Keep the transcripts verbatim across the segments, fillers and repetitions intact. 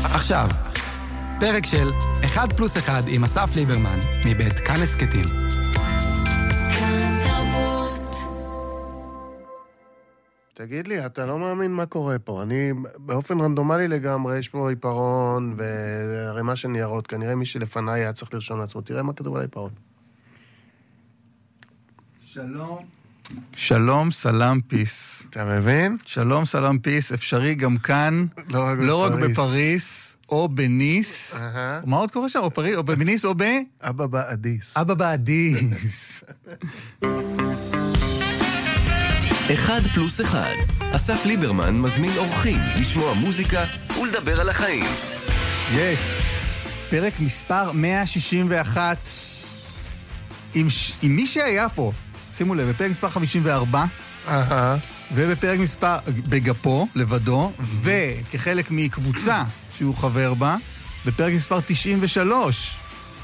עכשיו, פרק של אחד פלוס אחד עם אסף ליברמן, מבית כאן הסקטים. תגיד לי, אתה לא מאמין מה קורה פה. אני, באופן רנדומלי לגמרי, יש פה עיפרון והרימה של ניירות. כנראה מי שלפניי היה צריך לרשום לעצמו. תראה מה כתוב על העיפרון. שלום. שלום, סלם, פיס. אתה מבין? שלום, סלם, פיס. אפשרי גם כאן, לא רק, לא רק בפריס. בפריס, או בניס. Uh-huh. מה עוד קורה שם? או פריס, או בניס, או ב... אבא באדיס. אבא באדיס. אחד פלוס אחד. אסף ליברמן מזמין אורחים לשמוע מוזיקה ולדבר על החיים. יש. פרק מספר מאה שישים ואחת. עם, ש... עם מי שהיה פה, שימו לב, בפרק מספר חמישים וארבע, אהה. ובפרק מספר, בגפו, לבדו, וכחלק מקבוצה שהוא חבר בה, בפרק מספר תשעים ושלוש.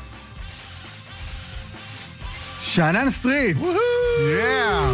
שאנן סטריט! וואו!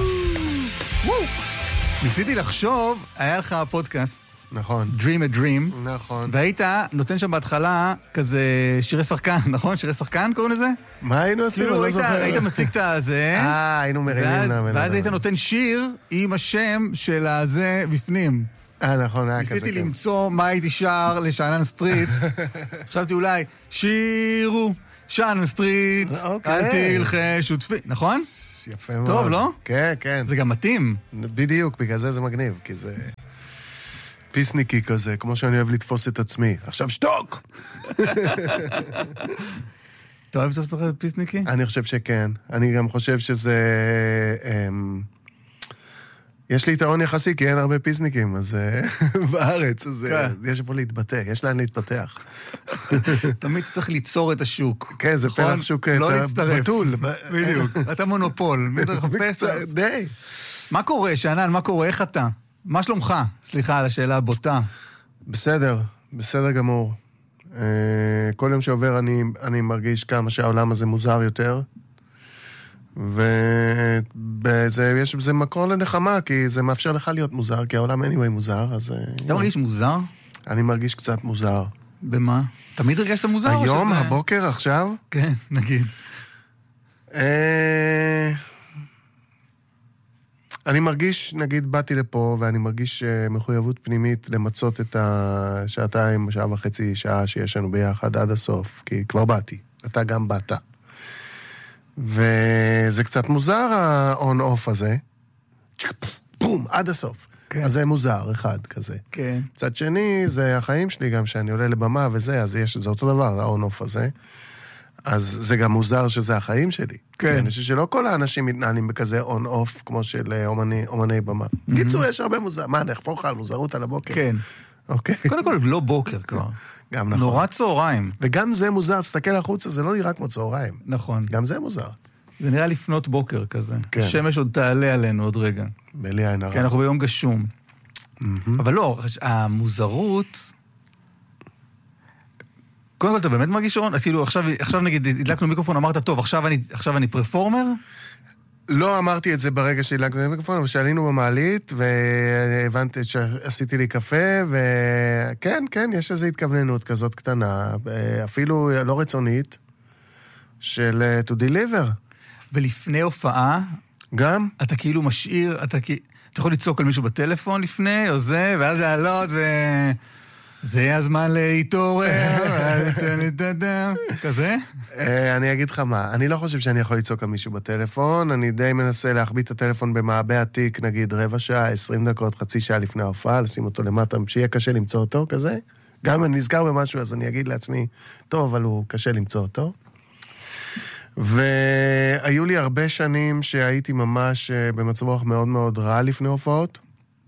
ניסיתי לחשוב, היה לך פודקאסט, נכון. Dream a Dream, נכון. והיית נותן שם בהתחלה כזה שירי שחקן, נכון? שירי שחקן קוראים לזה? מה היינו עושים? כאילו אני לא היית, זוכר. היית מציג את הזה, אה, היינו מרימים ואז, לבן ואז אדם. היית נותן שיר עם השם של הזה בפנים. אה, נכון, היה כזה. ניסיתי כן. למצוא מה הייתי שר לשאנן סטריט. חשבתי אולי, שירו, שאנן סטריט, אוקיי. אל תלחש ותפי, נכון? יפה מאוד. טוב, לא? כן, כן. זה גם מתאים. בדיוק, בגלל זה זה מגניב, כי זה פיסניקי כזה, כמו שאני אוהב לתפוס את עצמי. עכשיו שתוק! אתה אוהב לתפוס את פיסניקי? אני חושב שכן. אני גם חושב שזה... אמ, יש לי יתרון יחסי, כי אין הרבה פיסניקים, אז אה, בארץ, אז אה, יש איפה להתבטא, יש לאן להתפתח. תמיד צריך ליצור את השוק. כן, זה נכון? פרח שוק... לא אתה להצטרף. בתול. בדיוק. אתה מונופול. מי אתה מחפש? די. מה קורה, שאנן? מה קורה? איך אתה? מה שלומך? סליחה על השאלה הבוטה. בסדר, בסדר גמור. אה, כל יום שעובר אני, אני מרגיש כמה שהעולם הזה מוזר יותר, וזה יש בזה מקור לנחמה, כי זה מאפשר לך להיות מוזר, כי העולם anyway מוזר, אז... אתה מרגיש מוזר? אני מרגיש קצת מוזר. במה? תמיד הרגשת מוזר? או היום, שזה- הבוקר, עכשיו? כן, נגיד. אה, אני מרגיש, נגיד, באתי לפה, ואני מרגיש אה, מחויבות פנימית למצות את השעתיים, שעה וחצי, שעה שיש לנו ביחד עד הסוף, כי כבר באתי. אתה גם באת. וזה קצת מוזר, ה-on-off הזה. צ'ק, בום, עד הסוף. כן. אז זה מוזר, אחד כזה. כן. מצד שני, זה החיים שלי גם, שאני עולה לבמה וזה, אז יש, זה אותו דבר, ה-on-off הזה. אז זה גם מוזר שזה החיים שלי. כן. כי אני חושב שלא כל האנשים מתנהלים בכזה on-off, כמו של אומני, אומני במה. קיצור, יש הרבה מוזר. מה, נחפוך על מוזרות על הבוקר? כן. אוקיי. קודם כל, לא בוקר כבר. גם נכון. נורא צהריים. וגם זה מוזר, תסתכל החוצה, זה לא נראה כמו צהריים. נכון. גם זה מוזר. זה נראה לפנות בוקר כזה. כן. השמש עוד תעלה עלינו עוד רגע. בלי עין הרע. כי אנחנו ביום גשום. אבל לא, המוזרות... קודם כל, אתה באמת מרגיש שעון? כאילו, עכשיו, עכשיו נגיד, הדלקנו מיקרופון, אמרת, טוב, עכשיו אני, עכשיו אני פרפורמר? לא אמרתי את זה ברגע שהדלקנו את המיקרופון, אבל שעלינו במעלית, והבנתי שעשיתי לי קפה, וכן, כן, יש איזו התכווננות כזאת קטנה, אפילו לא רצונית, של to deliver. ולפני הופעה, גם? אתה כאילו משאיר, אתה, אתה יכול לצעוק על מישהו בטלפון לפני, או זה, ואז לעלות, ו... זה הזמן להתעורר, כזה? אני אגיד לך מה, אני לא חושב שאני יכול לצעוק על מישהו בטלפון, אני די מנסה להחביא את הטלפון במעבה עתיק, נגיד רבע שעה, עשרים דקות, חצי שעה לפני ההופעה, לשים אותו למטה, שיהיה קשה למצוא אותו, כזה. גם אם אני נזכר במשהו, אז אני אגיד לעצמי, טוב, אבל הוא קשה למצוא אותו. והיו לי הרבה שנים שהייתי ממש במצב רוח מאוד מאוד רע לפני הופעות,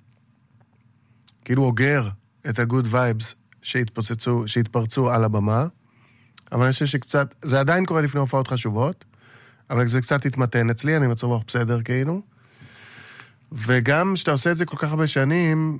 כאילו אוגר את ה-good vibes שהתפוצצו, שהתפרצו על הבמה, אבל אני חושב שקצת, זה עדיין קורה לפני הופעות חשובות, אבל זה קצת התמתן אצלי, אני מצב רוח בסדר כאילו, וגם שאתה עושה את זה כל כך הרבה שנים,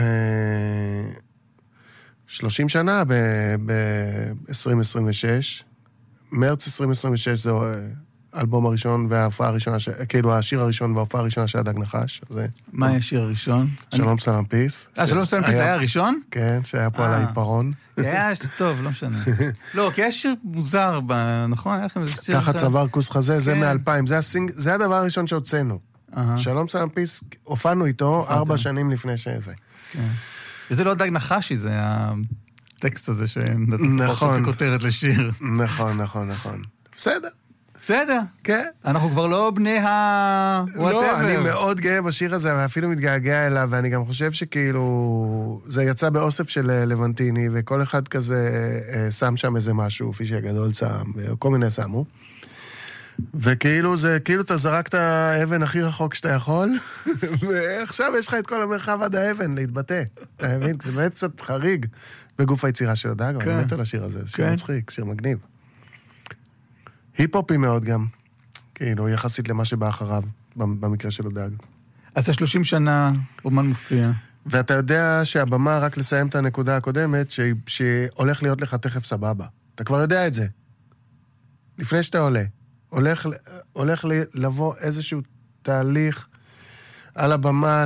שלושים שנה ב-עשרים עשרים ושש, מרץ עשרים עשרים ושש זה האלבום הראשון וההופעה הראשונה, ש... כאילו השיר הראשון וההופעה הראשונה של הדג נחש. זה... מה היה השיר הראשון? שלום אני... סלם פיס. אה, שלום סלם פיס היה הראשון? כן, שהיה פה על העיפרון. היה טוב, לא משנה. לא, כי היה שיר מוזר, נכון? היה לכם איזה שיר... ככה צוואר כוס חזה, זה מאלפיים. זה הדבר הראשון שהוצאנו. שלום סלם פיס, הופענו איתו ארבע שנים לפני שזה. וזה לא דג נחשי, זה הטקסט הזה שנתן פרסות כותרת לשיר. נכון, נכון, נכון. בסדר. בסדר. כן. אנחנו כבר לא בני ה... לא, אני מאוד גאה בשיר הזה, ואפילו מתגעגע אליו, ואני גם חושב שכאילו... זה יצא באוסף של לבנטיני, וכל אחד כזה שם שם איזה משהו, פישי הגדול שם, וכל מיני שמו. וכאילו זה, כאילו אתה זרקת האבן הכי רחוק שאתה יכול, ועכשיו יש לך את כל המרחב עד האבן להתבטא. אתה מבין? זה באמת קצת חריג בגוף היצירה של הדג, אבל אני מת על השיר הזה, שיר מצחיק, שיר מגניב. היפ-הופי מאוד גם, כאילו, יחסית למה שבא אחריו, במקרה של הדג. אז ה-שלושים שנה אומן מופיע. ואתה יודע שהבמה, רק לסיים את הנקודה הקודמת, שהולך להיות לך תכף סבבה. אתה כבר יודע את זה. לפני שאתה עולה. הולך, הולך לבוא איזשהו תהליך על הבמה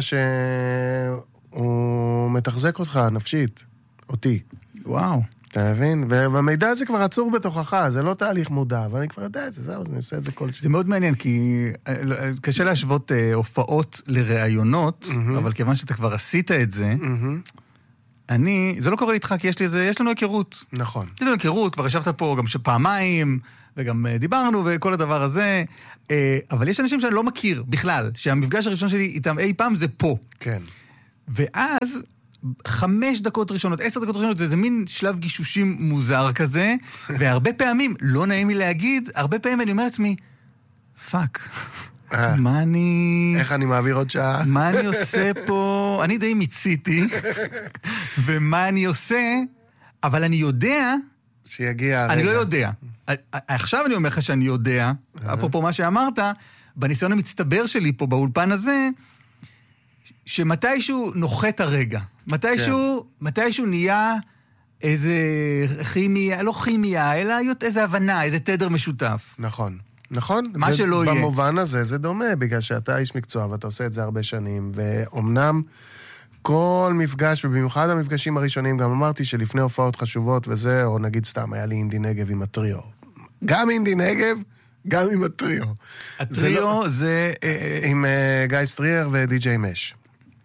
שהוא מתחזק אותך נפשית, אותי. וואו. אתה מבין? והמידע הזה כבר עצור בתוכך, זה לא תהליך מודע, אבל אני כבר יודע את זה, זהו, אני עושה את זה כל שני. זה מאוד מעניין, כי קשה להשוות הופעות לראיונות, אבל כיוון שאתה כבר עשית את זה, אני, זה לא קורה איתך, כי יש לי איזה, יש לנו היכרות. נכון. יש לנו היכרות, כבר ישבת פה גם שפעמיים, וגם דיברנו וכל הדבר הזה, אבל יש אנשים שאני לא מכיר בכלל, שהמפגש הראשון שלי איתם אי פעם זה פה. כן. ואז חמש דקות ראשונות, עשר דקות ראשונות, זה איזה מין שלב גישושים מוזר כזה, והרבה פעמים, לא נעים לי להגיד, הרבה פעמים אני אומר לעצמי, פאק, מה אני... איך אני מעביר עוד שעה? מה אני עושה פה? אני די מיציתי, ומה אני עושה, אבל אני יודע... שיגיע... אני לא יודע. עכשיו אני אומר לך שאני יודע, אפרופו מה שאמרת, בניסיון המצטבר שלי פה באולפן הזה, שמתישהו נוחת הרגע. מתישהו, מתישהו נהיה איזה כימיה, לא כימיה, אלא איזה הבנה, איזה תדר משותף. נכון. נכון. מה שלא יהיה. במובן הזה זה דומה, בגלל שאתה איש מקצוע ואתה עושה את זה הרבה שנים, ואומנם כל מפגש, ובמיוחד המפגשים הראשונים, גם אמרתי שלפני הופעות חשובות וזה, או נגיד סתם, היה לי אינדי נגב עם הטריו. גם אינדי נגב, גם עם הטריו. הטריו זה... עם גיא סטריאר ודי-ג'יי מש.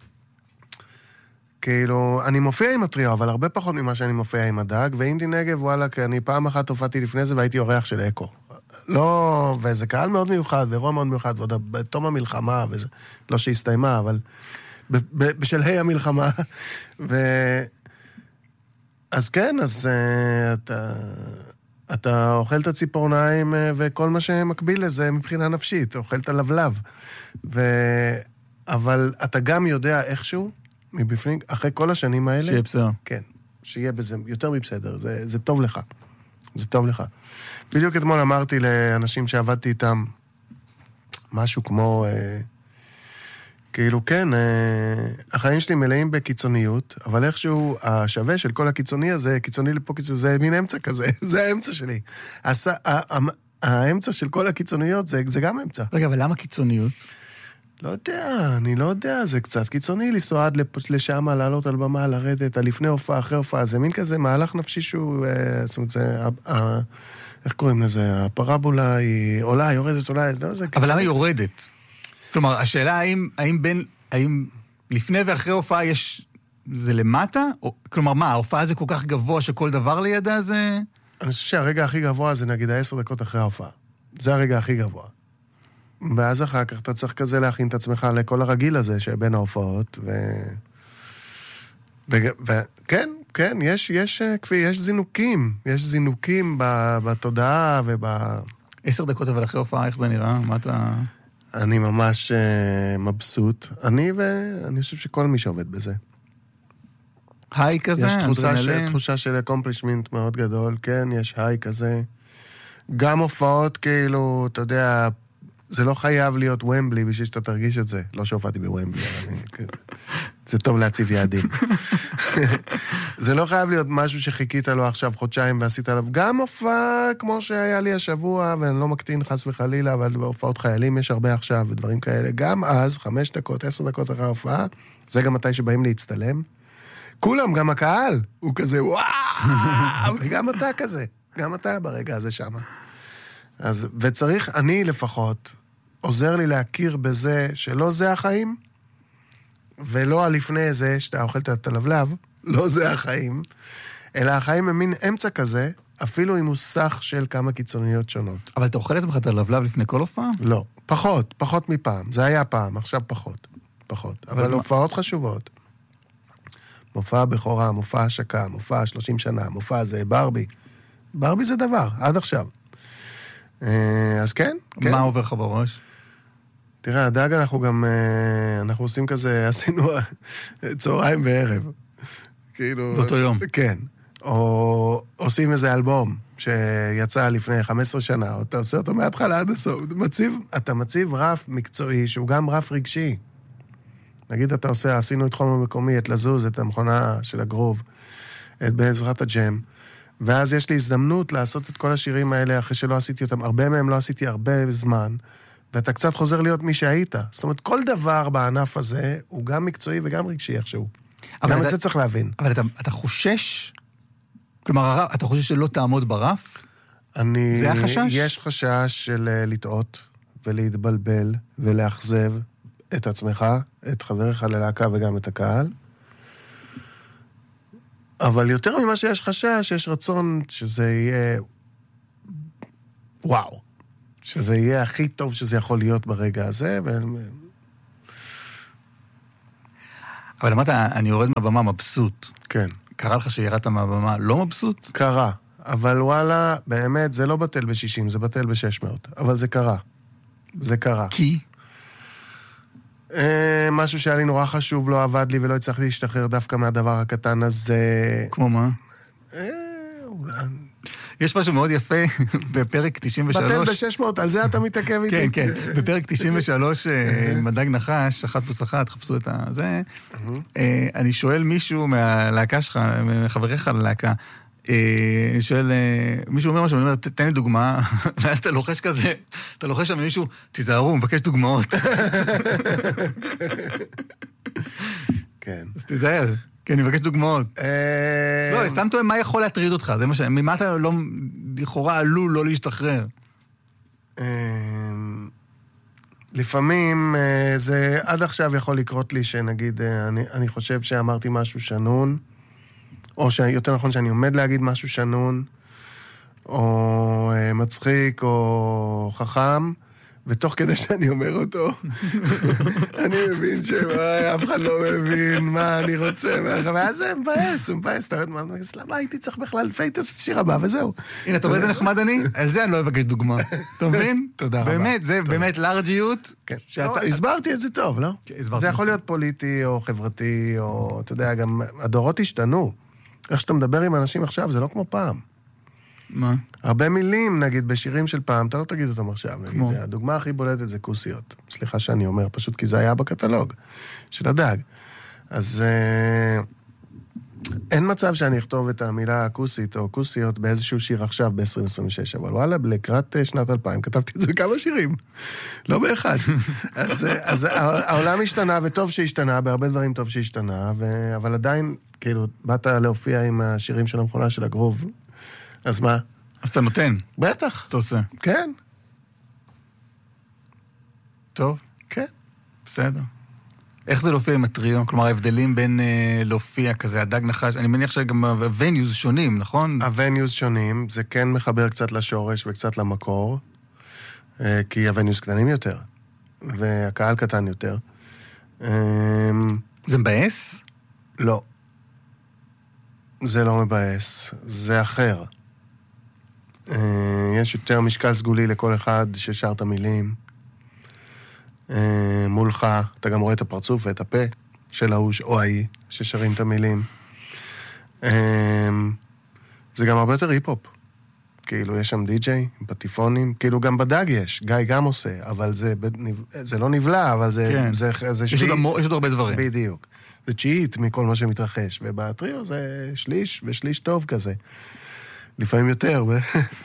כאילו, אני מופיע עם הטריו, אבל הרבה פחות ממה שאני מופיע עם הדג, ואינדי נגב, וואלה, כי אני פעם אחת הופעתי לפני זה, והייתי אורח של אקו. לא, וזה קהל מאוד מיוחד, ואירוע מאוד מיוחד, ועוד בתום המלחמה, וזה, לא שהסתיימה, אבל בשלהי המלחמה. ו... אז כן, אז uh, אתה, אתה אוכל את הציפורניים, uh, וכל מה שמקביל לזה מבחינה נפשית, אוכל את הלבלב. ו... אבל אתה גם יודע איכשהו, מבפנים, אחרי כל השנים האלה... שיהיה בסדר. כן, שיהיה בזה יותר מבסדר, זה, זה טוב לך. זה טוב לך. בדיוק אתמול אמרתי לאנשים שעבדתי איתם, משהו כמו... אה, כאילו, כן, אה, החיים שלי מלאים בקיצוניות, אבל איכשהו השווה של כל הקיצוני הזה, קיצוני לפה קיצוני, זה מין אמצע כזה, זה האמצע שלי. הס, האמצע של כל הקיצוניות זה, זה גם אמצע. רגע, אבל למה קיצוניות? לא יודע, אני לא יודע, זה קצת קיצוני לנסוע עד לשם, לעלות על במה, לרדת, לפני הופעה, אחרי הופעה, זה מין כזה מהלך נפשי שהוא, זאת אומרת, זה, איך קוראים לזה, הפרבולה היא עולה, יורדת, עולה, זה קיצוני. אבל למה יורדת? כלומר, השאלה האם, האם בין, האם לפני ואחרי הופעה יש, זה למטה? או, כלומר, מה, ההופעה זה כל כך גבוה שכל דבר לידה זה... אני חושב שהרגע הכי גבוה זה נגיד העשר דקות אחרי ההופעה. זה הרגע הכי גבוה. ואז אחר כך אתה צריך כזה להכין את עצמך לכל הרגיל הזה שבין ההופעות, ו... וכן, כן, יש, יש, יש זינוקים, יש זינוקים בתודעה וב... עשר דקות אבל אחרי הופעה, איך זה נראה? מה אתה... אני ממש מבסוט. אני ואני חושב שכל מי שעובד בזה. היי כזה, יש תחושה של, תחושה של אקומפלישמנט מאוד גדול, כן, יש היי כזה. גם הופעות כאילו, אתה יודע... זה לא חייב להיות ומבלי בשביל שאתה תרגיש את זה. לא שהופעתי בוומבלי, אבל אני... זה טוב להציב יעדים. זה לא חייב להיות משהו שחיכית לו עכשיו חודשיים ועשית עליו. גם הופעה כמו שהיה לי השבוע, ואני לא מקטין חס וחלילה, אבל בהופעות חיילים יש הרבה עכשיו ודברים כאלה. גם אז, חמש דקות, עשר דקות אחרי ההופעה, זה גם מתי שבאים להצטלם. כולם, גם הקהל, הוא כזה, וואו! וגם אתה כזה. גם אתה ברגע הזה שם. אז, וצריך, אני לפחות, עוזר לי להכיר בזה שלא זה החיים, ולא הלפני זה שאתה אוכל את הלבלב, לא זה החיים, אלא החיים הם מין אמצע כזה, אפילו עם מוסך של כמה קיצוניות שונות. אבל אתה אוכל את לך את הלבלב לפני כל הופעה? לא, פחות, פחות מפעם. זה היה פעם, עכשיו פחות, פחות. אבל, אבל הופעות חשובות. מופע בכורה, מופע השקה, מופע שלושים שנה, מופע זה ברבי. ברבי זה דבר, עד עכשיו. אז כן, כן. מה עובר לך בראש? תראה, הדג אנחנו גם, אנחנו עושים כזה, עשינו צהריים וערב. כאילו... באותו יום. כן. או עושים איזה אלבום שיצא לפני חמש עשרה שנה, או אתה עושה אותו מההתחלה עד הסוף. מציב, אתה מציב רף מקצועי שהוא גם רף רגשי. נגיד אתה עושה, עשינו את חום המקומי, את לזוז, את המכונה של הגרוב, את בעזרת הג'ם, ואז יש לי הזדמנות לעשות את כל השירים האלה אחרי שלא עשיתי אותם. הרבה מהם לא עשיתי הרבה זמן, ואתה קצת חוזר להיות מי שהיית. זאת אומרת, כל דבר בענף הזה הוא גם מקצועי וגם רגשי איכשהו. גם את זה צריך להבין. אבל אתה, אתה חושש? כלומר, אתה חושש שלא תעמוד ברף? אני... זה החשש? יש חשש של לטעות ולהתבלבל ולאכזב את עצמך, את חבריך ללהקה וגם את הקהל. אבל יותר ממה שיש חשש, יש רצון שזה יהיה... וואו. שזה יהיה הכי טוב שזה יכול להיות ברגע הזה, ו... אבל אמרת, אני יורד מהבמה מבסוט. כן. קרה לך שירדת מהבמה לא מבסוט? קרה. אבל וואלה, באמת, זה לא בטל ב-שישים, זה בטל ב-שש מאות. אבל זה קרה. זה קרה. כי? אה, משהו שהיה לי נורא חשוב, לא עבד לי ולא הצלחתי להשתחרר דווקא מהדבר הקטן הזה. כמו מה? אה, אולי... יש משהו מאוד יפה בפרק תשעים ושלוש. בטל ב-שש מאות, על זה אתה מתעכב איתי. כן, כן. בפרק תשעים ושלוש, מדג נחש, אחת פלוס אחת, חפשו את זה. אני שואל מישהו מהלהקה שלך, מחבריך ללהקה, אני שואל, מישהו אומר משהו, אני אומר, תן לי דוגמה, ואז אתה לוחש כזה, אתה לוחש שם מישהו, תיזהרו, מבקש דוגמאות. כן. אז תיזהר. כן, אני מבקש דוגמאות. לא, סתם טועה, מה יכול להטריד אותך? זה מה ש... ממה אתה לא, לכאורה עלול לא להשתחרר? לפעמים זה עד עכשיו יכול לקרות לי שנגיד, אני, אני חושב שאמרתי משהו שנון, או שיותר נכון שאני עומד להגיד משהו שנון, או מצחיק, או חכם, ותוך כדי שאני אומר אותו, אני מבין שאף אחד לא מבין מה אני רוצה, ואז זה מבאס, זה מבאס, אתה יודע, למה הייתי צריך בכלל פייטס את שיר הבא, וזהו. הנה, אתה רואה איזה נחמד אני? על זה אני לא אבקש דוגמה. אתה מבין? תודה רבה. באמת, זה באמת לארג'יות. הסברתי את זה טוב, לא? זה יכול להיות פוליטי או חברתי, או, אתה יודע, גם הדורות השתנו. איך שאתה מדבר עם אנשים עכשיו, זה לא כמו פעם. מה? הרבה מילים, נגיד, בשירים של פעם, אתה לא תגיד אותם עכשיו, נגיד. כמו? הדוגמה הכי בולטת זה כוסיות. סליחה שאני אומר, פשוט כי זה היה בקטלוג של הדג. אז אה, אין מצב שאני אכתוב את המילה כוסית או כוסיות באיזשהו שיר עכשיו ב-עשרים עשרים ושש, אבל וואלה, לקראת שנת אלפיים, כתבתי את זה בכמה שירים. לא באחד. אז, אז העולם השתנה, וטוב שהשתנה, בהרבה דברים טוב שהשתנה, ו... אבל עדיין, כאילו, באת להופיע עם השירים של המכונה של הגרוב, אז מה? אז אתה נותן. בטח. אתה עושה. כן. טוב. כן. בסדר. איך זה להופיע עם הטריו? כלומר, ההבדלים בין אה, להופיע כזה, הדג נחש, אני מניח שגם הווניוז שונים, נכון? הווניוז שונים, זה כן מחבר קצת לשורש וקצת למקור, אה, כי הווניוז קטנים יותר, והקהל קטן יותר. אה, זה מבאס? לא. זה לא מבאס, זה אחר. יש יותר משקל סגולי לכל אחד ששר את המילים. מולך, אתה גם רואה את הפרצוף ואת הפה של ההוא או ההיא ששרים את המילים. זה גם הרבה יותר היפ-הופ. כאילו, יש שם די-ג'יי, עם פטיפונים, כאילו גם בדג יש, גיא גם עושה, אבל זה, זה לא נבלע, אבל זה... כן. זה, זה יש, עוד, יש עוד הרבה דברים. בדיוק. זה תשיעית מכל מה שמתרחש, ובטריו זה שליש ושליש טוב כזה. לפעמים יותר, ו...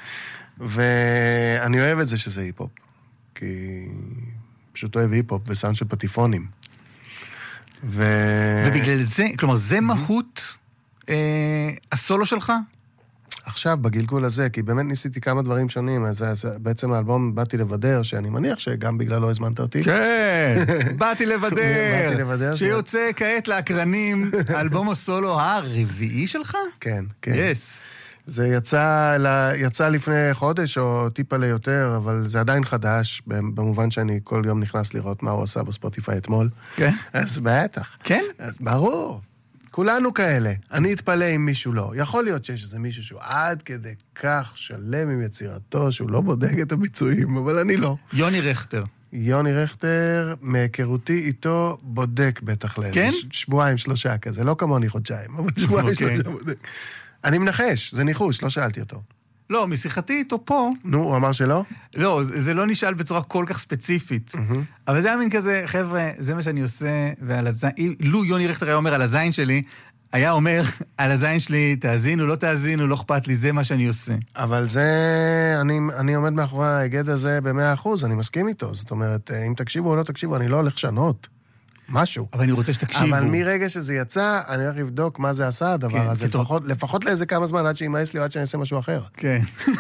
ואני אוהב את זה שזה היפ-הופ, כי פשוט אוהב היפ-הופ וסאונד של פטיפונים. ו... ובגלל זה, כלומר, זה מהות אה, הסולו שלך? עכשיו, בגלגול הזה, כי באמת ניסיתי כמה דברים שונים, אז, אז בעצם האלבום באתי לבדר, שאני מניח שגם בגלל לא הזמנת אותי. כן, באתי לבדר. באתי לבדר. שיוצא כעת להקרנים, האלבום הסולו הרביעי שלך? כן, כן. יס. זה יצא, יצא לפני חודש או טיפה ליותר, אבל זה עדיין חדש, במובן שאני כל יום נכנס לראות מה הוא עושה בספוטיפיי אתמול. כן? אז בטח. כן? אז ברור. כולנו כאלה. אני אתפלא אם מישהו לא. יכול להיות שיש איזה מישהו שהוא עד כדי כך שלם עם יצירתו, שהוא לא בודק את הביצועים, אבל אני לא. יוני רכטר. יוני רכטר, מהיכרותי איתו, בודק בטח לאיזה. כן? שבועיים, שלושה כזה. לא כמוני חודשיים, אבל שבועיים, שלושה בודק. אני מנחש, זה ניחוש, לא שאלתי אותו. לא, משיחתי איתו פה... נו, הוא אמר שלא? לא, זה לא נשאל בצורה כל כך ספציפית. אבל זה היה מין כזה, חבר'ה, זה מה שאני עושה, ועל הזין... לו יוני רכטר היה אומר על הזין שלי, היה אומר, על הזין שלי, תאזינו, לא תאזינו, לא אכפת לי, זה מה שאני עושה. אבל זה... אני, אני עומד מאחורי ההיגד הזה במאה אחוז, אני מסכים איתו. זאת אומרת, אם תקשיבו או לא תקשיבו, אני לא הולך לשנות. משהו. אבל אני רוצה שתקשיבו. אבל מרגע שזה יצא, אני הולך לבדוק מה זה עשה, הדבר כן, הזה. כתוב... לפחות, לפחות לאיזה כמה זמן, עד שימאס לי או עד שאני אעשה משהו אחר. כן.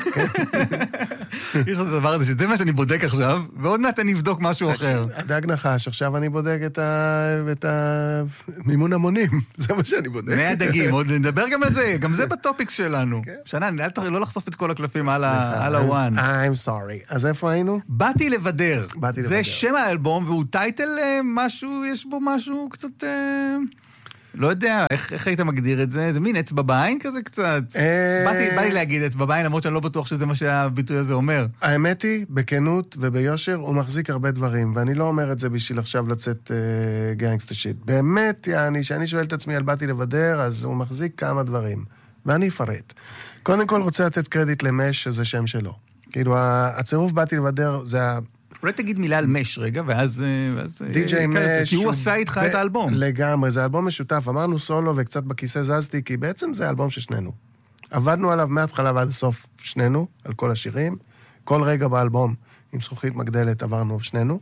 יש לך את הדבר הזה, שזה מה שאני בודק עכשיו, ועוד מעט אני אבדוק משהו אחר. הדג נחש, עכשיו אני בודק את ה... את המימון המונים. זה מה שאני בודק. מאה דגים, עוד נדבר גם על זה, גם זה בטופיקס שלנו. שנן, לא לחשוף את כל הקלפים על הוואן. I'm sorry. אז איפה היינו? באתי לבדר. באתי לבדר. זה שם האלבום, והוא טייטל משהו, יש בו משהו קצת... לא יודע, איך, איך היית מגדיר את זה? זה מין אצבע בעין כזה קצת? באתי, בא לי להגיד אצבע בעין, למרות שאני לא בטוח שזה מה שהביטוי הזה אומר. האמת היא, בכנות וביושר, הוא מחזיק הרבה דברים, ואני לא אומר את זה בשביל עכשיו לצאת גנגסטר שיט. באמת, יעני, שאני שואל את עצמי על באתי לבדר, אז הוא מחזיק כמה דברים. ואני אפרט. קודם כל רוצה לתת קרדיט למש, שזה שם שלו. כאילו, הצירוף באתי לבדר, זה ה... אולי תגיד מילה על מש רגע, ואז... די-ג'יי מש... כי הוא עשה איתך את האלבום. לגמרי, זה אלבום משותף. אמרנו סולו וקצת בכיסא זזתי, כי בעצם זה אלבום של שנינו. עבדנו עליו מההתחלה ועד הסוף שנינו, על כל השירים. כל רגע באלבום, עם זכוכית מגדלת, עברנו שנינו.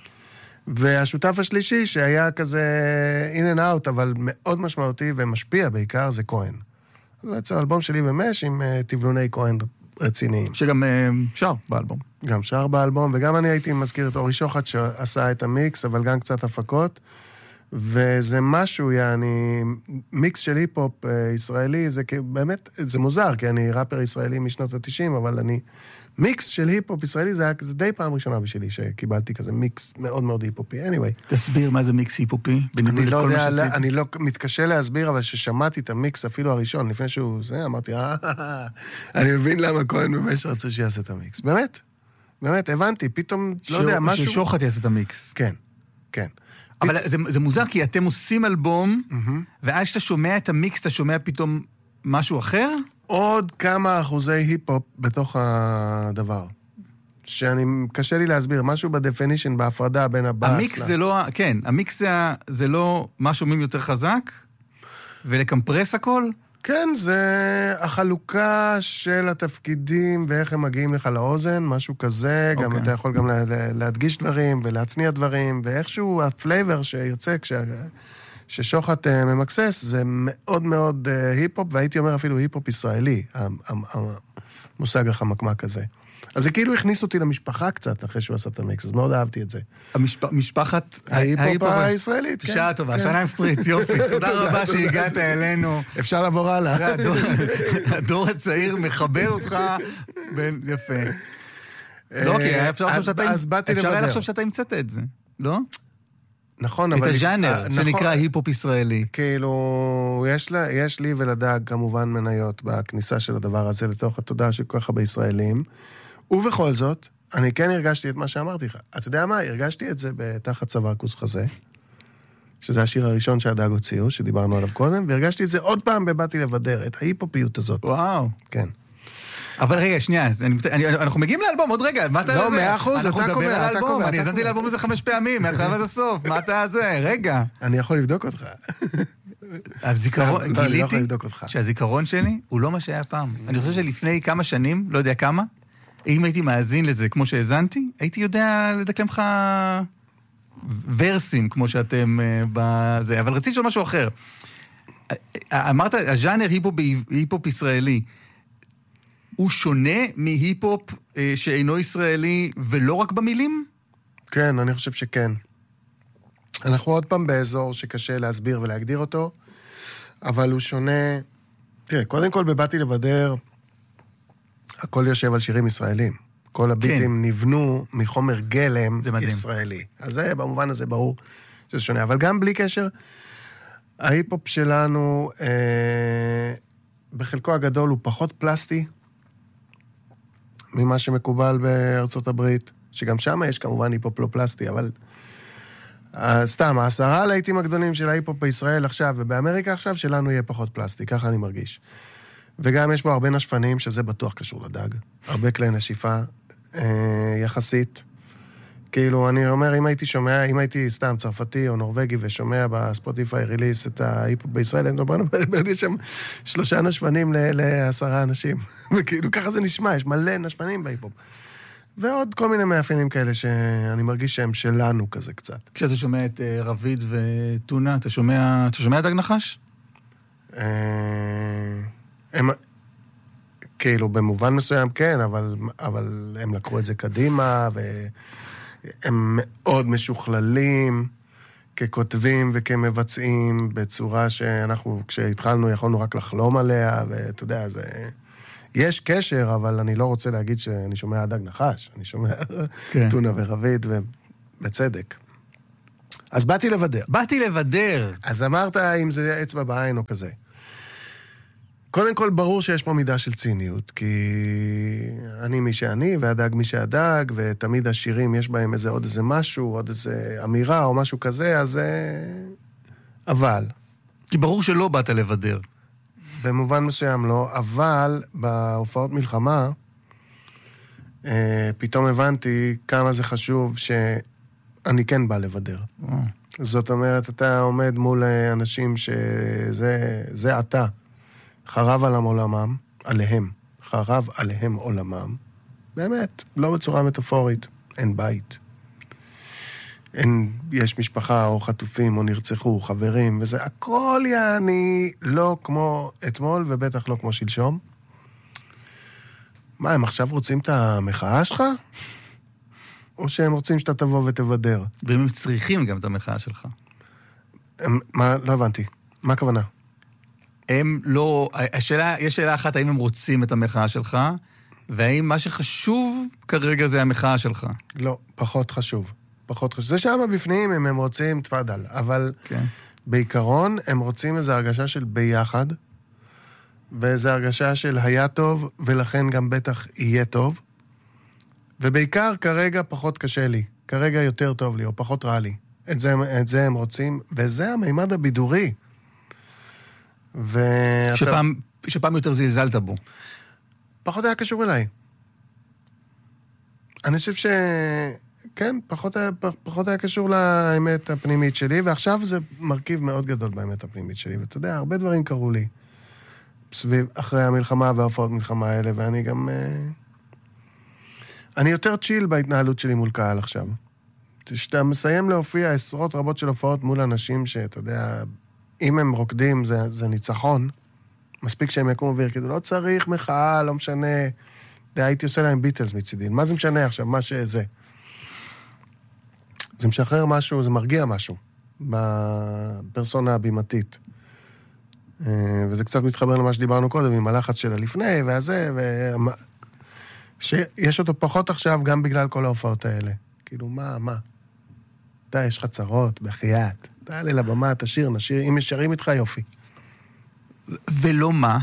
והשותף השלישי, שהיה כזה in and out, אבל מאוד משמעותי ומשפיע בעיקר, זה כהן. זה בעצם אלבום שלי ומש עם תבלוני כהן רציניים. שגם שר באלבום. גם שר באלבום, וגם אני הייתי מזכיר את אורי שוחט שעשה את המיקס, אבל גם קצת הפקות, וזה משהו, יעני, מיקס של היפ-הופ ישראלי, זה באמת, זה מוזר, כי אני ראפר ישראלי משנות ה-תשעים, אבל אני, מיקס של היפ-הופ ישראלי, זה היה די פעם ראשונה בשבילי, שקיבלתי כזה מיקס מאוד מאוד היפ-הופי. anyway. תסביר מה זה מיקס היפ-הופי. אני לא יודע, אני לא מתקשה להסביר, אבל ששמעתי את המיקס אפילו הראשון, לפני שהוא זה, אמרתי, אה, אני מבין למה כהן ממש רצו שיעשה את המיקס. באמת, באמת, הבנתי, פתאום, לא יודע, משהו... ששוחט יעשה את המיקס. כן, כן. אבל זה, זה מוזר, כי אתם עושים אלבום, ואז שאתה שומע את המיקס, אתה שומע פתאום משהו אחר? עוד כמה אחוזי היפ-הופ בתוך הדבר. שאני, קשה לי להסביר, משהו בדפינישן, בהפרדה בין הבאס... המיקס זה לא, כן, המיקס זה, זה לא מה שומעים יותר חזק, ולקמפרס הכל? כן, זה החלוקה של התפקידים ואיך הם מגיעים לך לאוזן, משהו כזה, גם אתה יכול גם להדגיש דברים ולהצניע דברים, ואיכשהו הפלייבר שיוצא כש... ששוחט ממקסס, זה מאוד מאוד היפ-הופ, והייתי אומר אפילו היפ-הופ ישראלי, המושג החמקמק הזה. אז זה כאילו הכניס אותי למשפחה קצת, אחרי שהוא עשה את המיקס, אז מאוד אהבתי את זה. המשפחת... ההיפ-הופ הישראלית, כן. שעה טובה, שנן סטריט, יופי. תודה רבה שהגעת אלינו. אפשר לעבור הלאה. הדור הצעיר מחבר אותך, יפה. לא, כי אפשר לחשוב שאתה המצאת את זה, לא? נכון, אבל... את הז'אנר שנקרא היפ-הופ ישראלי. כאילו, יש לי ולדג כמובן מניות בכניסה של הדבר הזה לתוך התודעה של כל כך הרבה ישראלים, ובכל זאת, אני כן הרגשתי את מה שאמרתי לך. אתה יודע מה? הרגשתי את זה בתחת צבא כוס חזה, שזה השיר הראשון שהדג הוציאו, שדיברנו עליו קודם, והרגשתי את זה עוד פעם בבאתי לבדר, את ההיפ-הופיות הזאת. וואו. כן. אבל רגע, שנייה, אני, אני, אנחנו מגיעים לאלבום, עוד רגע, מה אתה... לא, מאה אחוז, אתה אנחנו קובע, נדבר על אתה האלבום, קובע, אני אתה הזנתי קובע. לאלבום הזה חמש פעמים, מהתחלה ועד הסוף, מה אתה זה? רגע. אני יכול לבדוק אותך. הזיכרון, סתם, לא, אני לא יכול גיליתי לבדוק אותך. שהזיכרון שלי הוא לא מה שהיה פעם. אני חושב שלפני כמה שנים, לא יודע כמה, אם הייתי מאזין לזה כמו שהאזנתי, הייתי יודע לדקלם לך ורסים כמו שאתם בזה, אבל רציתי לשאול משהו אחר. אמרת, הז'אנר היפופ, היפופ ישראלי, הוא שונה מהיפופ שאינו ישראלי ולא רק במילים? כן, אני חושב שכן. אנחנו עוד פעם באזור שקשה להסביר ולהגדיר אותו, אבל הוא שונה... תראה, קודם כל בבאתי לבדר, הכל יושב על שירים ישראלים. כל הביטים כן. נבנו מחומר גלם ישראלי. אז זה במובן הזה ברור שזה שונה. אבל גם בלי קשר, ההיפופ שלנו, אה, בחלקו הגדול הוא פחות פלסטי, ממה שמקובל בארצות הברית, שגם שם יש כמובן היפופ לא פלסטי, אבל uh, סתם, העשרה הלהיטים הגדולים של ההיפופ בישראל עכשיו ובאמריקה עכשיו, שלנו יהיה פחות פלסטי, ככה אני מרגיש. וגם יש בו הרבה נשפנים, שזה בטוח קשור לדג, הרבה כלי נשיפה, אה, יחסית. כאילו, אני אומר, אם הייתי שומע, אם הייתי סתם צרפתי או נורווגי ושומע בספוטיפיי ריליס את ההיפופ בישראל, אני אומר, יש שם שלושה נשפנים לעשרה אנשים. וכאילו, ככה זה נשמע, יש מלא נשפנים בהיפופ. ועוד כל מיני מאפיינים כאלה שאני מרגיש שהם שלנו כזה קצת. כשאתה שומע את uh, רביד וטונה, אתה שומע, אתה שומע דג נחש? אה, הם... כאילו, במובן מסוים כן, אבל, אבל הם לקחו את זה קדימה, והם מאוד משוכללים ככותבים וכמבצעים, בצורה שאנחנו, כשהתחלנו, יכולנו רק לחלום עליה, ואתה יודע, זה... יש קשר, אבל אני לא רוצה להגיד שאני שומע דג נחש, אני שומע כן. טונה ורביד, ובצדק. אז באתי לבדר. באתי לבדר. אז אמרת אם זה אצבע בעין או כזה. קודם כל, ברור שיש פה מידה של ציניות, כי אני מי שאני, והדג מי שהדג, ותמיד השירים יש בהם איזה עוד איזה משהו, עוד איזה אמירה או משהו כזה, אז... אבל... כי ברור שלא באת לבדר. במובן מסוים לא, אבל בהופעות מלחמה, פתאום הבנתי כמה זה חשוב שאני כן בא לבדר. זאת אומרת, אתה עומד מול אנשים שזה זה אתה. חרב עליהם עולמם, עליהם, חרב עליהם עולמם, באמת, לא בצורה מטאפורית, אין בית. אין, יש משפחה או חטופים או נרצחו, חברים, וזה הכל יעני לא כמו אתמול ובטח לא כמו שלשום. מה, הם עכשיו רוצים את המחאה שלך? או שהם רוצים שאתה תבוא ותבדר? ואם הם צריכים גם את המחאה שלך. הם, מה, לא הבנתי. מה הכוונה? הם לא... השאלה, יש שאלה אחת, האם הם רוצים את המחאה שלך, והאם מה שחשוב כרגע זה המחאה שלך? לא, פחות חשוב. פחות חשוב. זה שם בפנים, אם הם רוצים, תפדל. אבל okay. בעיקרון, הם רוצים איזו הרגשה של ביחד, ואיזו הרגשה של היה טוב, ולכן גם בטח יהיה טוב. ובעיקר, כרגע פחות קשה לי. כרגע יותר טוב לי, או פחות רע לי. את זה, את זה הם רוצים, וזה המימד הבידורי. ואתה... שפעם, שפעם יותר זלזלת בו. פחות היה קשור אליי. אני חושב ש... כן, פחות היה, פחות היה קשור לאמת הפנימית שלי, ועכשיו זה מרכיב מאוד גדול באמת הפנימית שלי, ואתה יודע, הרבה דברים קרו לי סביב, אחרי המלחמה וההופעות מלחמה האלה, ואני גם... אני יותר צ'יל בהתנהלות שלי מול קהל עכשיו. כשאתה מסיים להופיע עשרות רבות של הופעות מול אנשים שאתה יודע... אם הם רוקדים, זה, זה ניצחון. מספיק שהם יקומו וירקדו. לא צריך מחאה, לא משנה. די, הייתי עושה להם ביטלס מצידין. מה זה משנה עכשיו? מה שזה? זה משחרר משהו, זה מרגיע משהו. בפרסונה הבימתית. וזה קצת מתחבר למה שדיברנו קודם, עם הלחץ שלה לפני, והזה, ו... שיש אותו פחות עכשיו גם בגלל כל ההופעות האלה. כאילו, מה, מה? די, יש לך צרות, בחייאת. תעלה לבמה, תשיר, נשיר, אם ישרים איתך, יופי. ולא מה?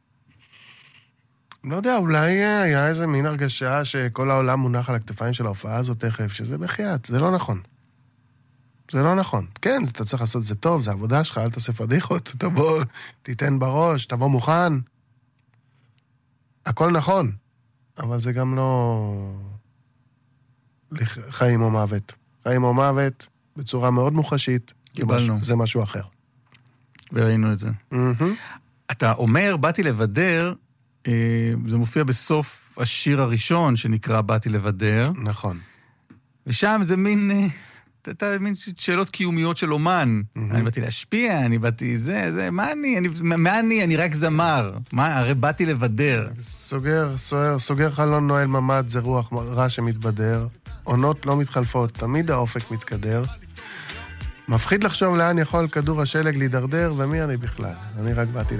לא יודע, אולי היה איזה מין הרגשה שכל העולם מונח על הכתפיים של ההופעה הזאת תכף, שזה בחייאת, זה לא נכון. זה לא נכון. כן, אתה צריך לעשות את זה טוב, זה עבודה שלך, אל תעשה פדיחות, תבוא, תיתן בראש, תבוא מוכן. הכל נכון, אבל זה גם לא חיים או מוות. חיים או מוות בצורה מאוד מוחשית. קיבלנו. זה משהו אחר. וראינו את זה. Mm-hmm. אתה אומר, באתי לבדר, אה, זה מופיע בסוף השיר הראשון שנקרא באתי לבדר. נכון. ושם זה מין, אה, אתה מין שאלות קיומיות של אומן. Mm-hmm. אני באתי להשפיע, אני באתי זה, זה, מה אני? אני מה אני? אני רק זמר. מה? הרי באתי לבדר. סוגר, סוער, סוגר חלון נועל ממד, זה רוח רע שמתבדר. עונות לא מתחלפות, תמיד האופק מתקדר. מפחיד לחשוב לאן יכול כדור השלג להידרדר, ומי אני בכלל? אני רק באתי